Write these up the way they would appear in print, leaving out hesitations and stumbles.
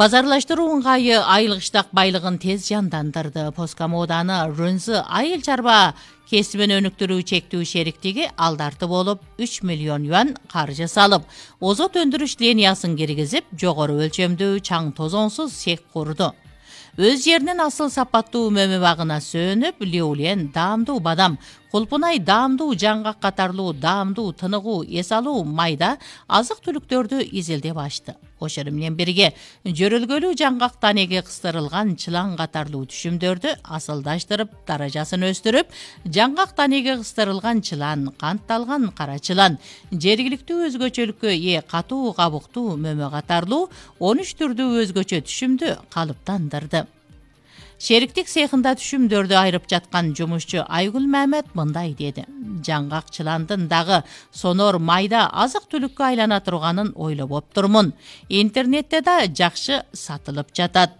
Базарлаштыруу ыңгайы айыл кыштак байлыгын тез жандандырды. Поскомоданы Рөнзі айыл чарба кесибин өнүктүрүү чектүү шериктиги алдарты болуп 3 миллион юан каржы салып, озот өндүрүш линиясын киргизип, жогору өлчөмдүү чаң тозоңсуз цех курду. Өз жеринин асыл сапаттуу мөмө багына сөнүп, леулен даамдуу бадам, кулпунай даамдуу жаңгак катарлуу даамдуу тыныгуу эс алуу майда азык түлүктөрдү изилдеп ачты. Ошол менен бирге жөрөлгөлүү жаңгак танеги кыстырылган чылан катарлуу түшүмдөрдү асылдаштырып, даражасын өстүрүп, жаңгак танеги кыстырылган чылан, кантталган кара чылан, жергиликтүү өзгөчөлүккө ээ катуу кабуктуу мөмө катарлуу 13 түрдүү өзгөчө түшүмдү калыптандырды. Шериктик цехында түшүмдөрдү айрып жаткан жумушчу Айгүл Мамет мындай деди: жаңгак чыландын дагы сонор майда азык түлүккө айлана турганын ойлоп оптурмун. Интернетте да жакшы сатылып жатат.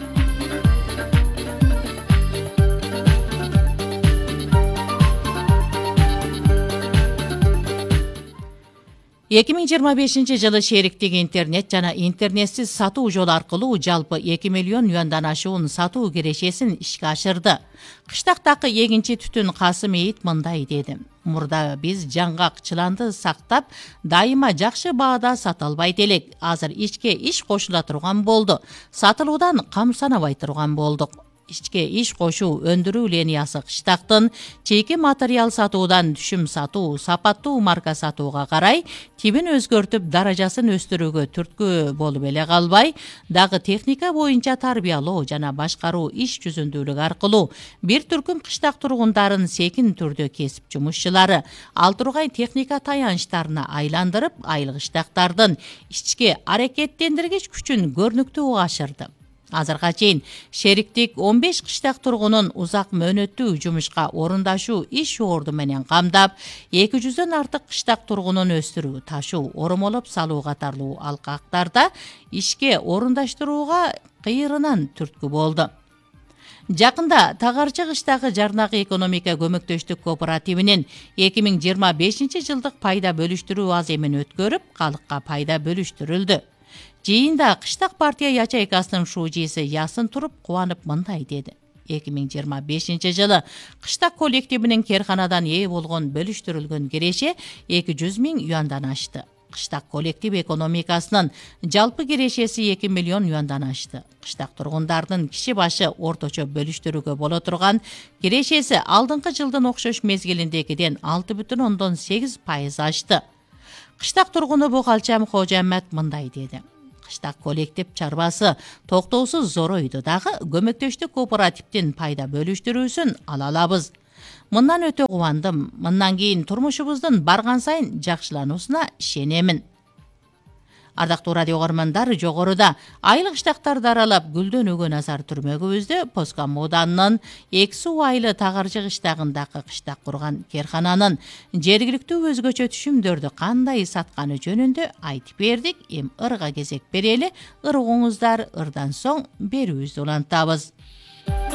Эки миң жыйырма бешинчи жылы шериктик интернет жана интернетсиз сатуу жолу аркылуу жалпы 2 миллион юандан ашуун сатуу кирешесин ишке ашырды. Кыштактагы эгинчи түтүн Касым Эйит мындай деди: мурда биз жаңгак чыланды сактап, дайыма жакшы баада сата албайт элек. Азыр ичке иш кошула турган болду. Сатылуудан кам санабай турган болдук. Ичке иш кошуу өндүрүү линиясы кыштактын чейки материал сатуудан түшүм сатуу, сапаттуу марка сатууга карай тибин өзгөртүп, даражасын өстүрүүгө түрткү болуп эле калбай, дагы техника боюнча тарбиялоо жана башкаруу иш жүзүндүүлүк аркылуу бир түркүм кыштак тургундарын секин түрдө кесип жумушчулары ал тургай техника таянычтарына айландырып, айыл кыштактардын ички аракеттендиргич күчүн көрүнүктүү ашырды. Азырга чейин шериктик 15 кыштак тургунун узак мөөнөттүү жумушка орундашуу иш орду менен камдап, 200дөн артык кыштак тургунун өстүрүү, ташуу, оромолоп салуу катарлуу алкактарда ишке орундаштырууга кыйрынан түрткү болду. Жакында Тагарчы кыштагы Жарнакы экономика көмөктөштүк кооперативинин 2025 жылдык пайда бөлүштүрүү аз эмин өткөрүп, калыкка пайда бөлүштүрүлдү. Жыйында кыштак партия ячейкасынын шуучиси Ясын Туруп кубанып мындай деди: 2025 жылы кыштак коллективинин керканадан ээ болгон бөлүштүрүлгөн киреше 200 миң юандан ашты. Кыштак коллектив экономикасынын жалпы кирешеси 2 миллион юандан ашты. Кыштак тургундардын киши башы орточо бөлүштүрүүгө боло турган кирешеси алдыңкы жылдын окшош мезгилиндегиден 6,8% ашты. Кыштак тургуну Букалчам Кожамат мындай деди: кыштак коллектив чарбасы токтоосуз зоройду дагы көмөктөштүк кооперативдин пайда бөлүштүрүүсүн ала алабыз. Мындан өтө кубандым. Мындан кийин турмушубуздун барган сайын жакшылануусуна ишенемин. Ардактуу радио угармандар, жогоруда айыл кыштактарды аралап гүлдөнүүгө назар түрмөгүбүздө Поскомоданын Эксу айылы Тагарчы кыштагындагы кыштак курган керкананын жергиликтүү өзгөчө түшүмдөрдү кандай сатканы жөнүндө айтып бердик. Эми ырга кезек берели. Ыргыңыздар, ырдан соң берүүбүздү улантабыз.